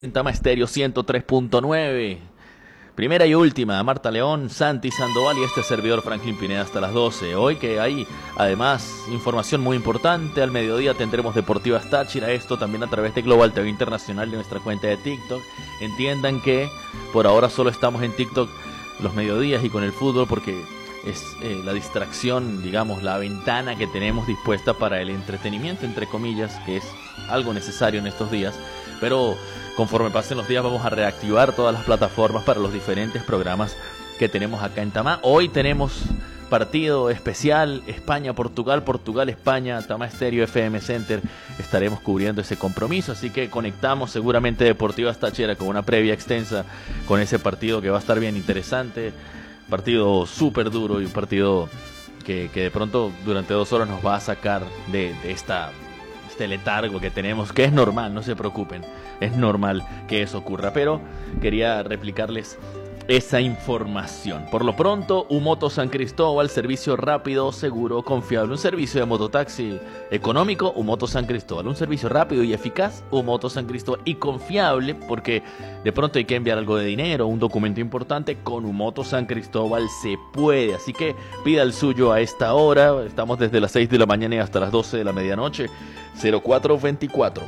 En Tama Estéreo 103.9. Primera y última, Marta León, Santi Sandoval y este servidor Franklin Pineda hasta las 12. Hoy que hay además información muy importante, al mediodía tendremos Deportivas Táchira, esto también a través de Global TV Internacional de nuestra cuenta de TikTok. Entiendan que por ahora solo estamos en TikTok los mediodías y con el fútbol porque es la distracción, digamos, la ventana que tenemos dispuesta para el entretenimiento, entre comillas, que es algo necesario en estos días, pero conforme pasen los días vamos a reactivar todas las plataformas para los diferentes programas que tenemos acá en Tama. Hoy tenemos partido especial España-Portugal, Portugal-España, Tama Estéreo FM Center. Estaremos cubriendo ese compromiso, así que conectamos seguramente Deportivas Táchira con una previa extensa con ese partido que va a estar bien interesante. Partido súper duro y un partido que de pronto durante 2 horas nos va a sacar de este letargo que tenemos, que es normal, no se preocupen, es normal que eso ocurra, pero quería replicarles esa información. Por lo pronto, Umoto San Cristóbal, servicio rápido, seguro, confiable, un servicio de mototaxi económico, Umoto San Cristóbal, un servicio rápido y eficaz, Umoto San Cristóbal, y confiable porque de pronto hay que enviar algo de dinero, un documento importante, con Umoto San Cristóbal se puede, así que pida el suyo a esta hora, estamos desde las 6 de la mañana y hasta las 12 de la medianoche, 0424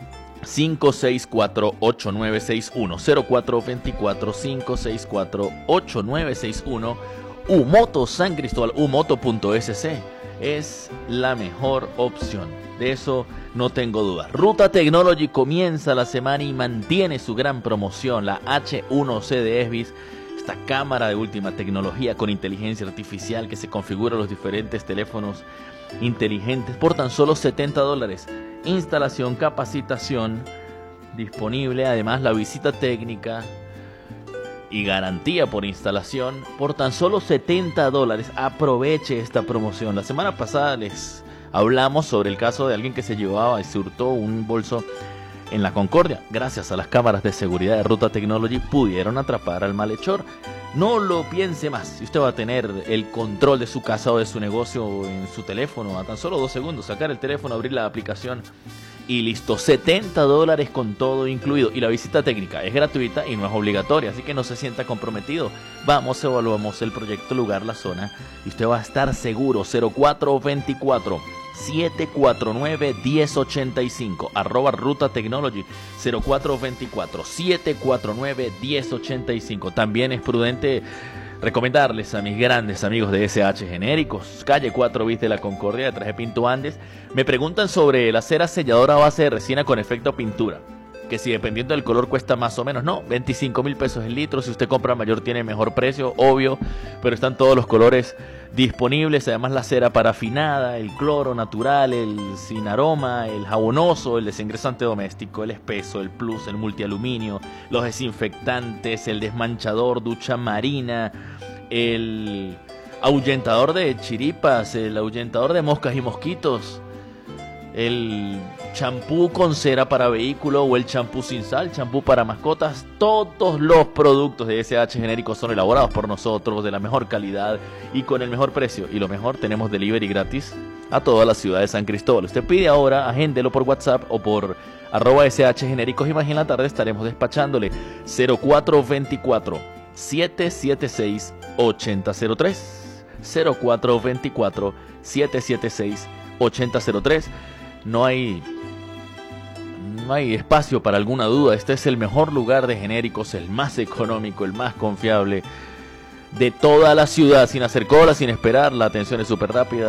564-8961, 0424-564-8961, Umoto San Cristóbal, umoto.sc, es la mejor opción, de eso no tengo duda. Ruta Technology comienza la semana y mantiene su gran promoción, la H1C de Esbis, esta cámara de última tecnología con inteligencia artificial que se configura en los diferentes teléfonos inteligentes por tan solo $70. Instalación, capacitación disponible, además la visita técnica y garantía por instalación por tan solo $70. Aproveche esta promoción. La semana pasada les hablamos sobre el caso de alguien que se llevaba y se hurtó un bolso en la Concordia. Gracias a las cámaras de seguridad de Ruta Technology pudieron atrapar al malhechor. No lo piense más, si usted va a tener el control de su casa o de su negocio en su teléfono, a tan solo 2 segundos, sacar el teléfono, abrir la aplicación y listo, $70 con todo incluido. Y la visita técnica es gratuita y no es obligatoria, así que no se sienta comprometido. Vamos, evaluamos el proyecto, lugar, la zona y usted va a estar seguro. 0424-749-1085, arroba Ruta Technology, 0424-749-1085. También es prudente recomendarles a mis grandes amigos de SH Genéricos, calle 4 bis de la Concordia, detrás de Pinto Andes. Me preguntan sobre la cera selladora a base de resina con efecto pintura, que si dependiendo del color cuesta más o menos, no, 25.000 pesos el litro. Si usted compra mayor tiene mejor precio, obvio, pero están todos los colores disponibles. Además la cera parafinada, el cloro natural, el sin aroma, el jabonoso, el desengresante doméstico, el espeso, el plus, el multialuminio, los desinfectantes, el desmanchador, ducha marina, el ahuyentador de chiripas, el ahuyentador de moscas y mosquitos, el champú con cera para vehículo o el champú sin sal, champú para mascotas. Todos los productos de SH Genéricos son elaborados por nosotros, de la mejor calidad y con el mejor precio. Y lo mejor, tenemos delivery gratis a toda la ciudad de San Cristóbal. Usted pide ahora, agéndelo por WhatsApp o por arroba SH Genéricos y más en la tarde estaremos despachándole. 0424-776-8003, 0424-776-8003. No hay espacio para alguna duda. Este es el mejor lugar de genéricos, el más económico, el más confiable de toda la ciudad. Sin hacer cola, sin esperar, la atención es súper rápida.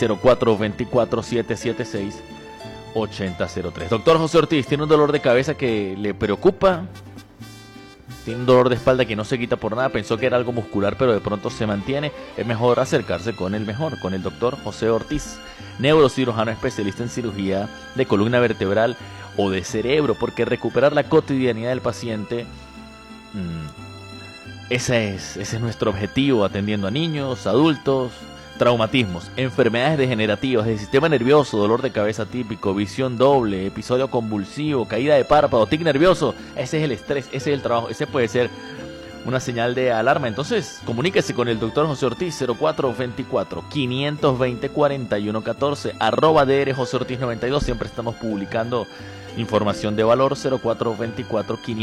0424-776-8003. Doctor José Ortiz, ¿tiene un dolor de cabeza que le preocupa? Tiene un dolor de espalda que no se quita por nada, pensó que era algo muscular, pero de pronto se mantiene. Es mejor acercarse con el doctor José Ortiz, neurocirujano especialista en cirugía de columna vertebral o de cerebro, porque recuperar la cotidianidad del paciente, ese es nuestro objetivo, atendiendo a niños, adultos, traumatismos, enfermedades degenerativas del sistema nervioso, dolor de cabeza típico, visión doble, episodio convulsivo, caída de párpado, tic nervioso. Ese es el estrés, ese es el trabajo, ese puede ser una señal de alarma. Entonces, comuníquese con el doctor José Ortiz, 0424-520-4114, @DR José Ortiz 92. Siempre estamos publicando información de valor, 0424-520.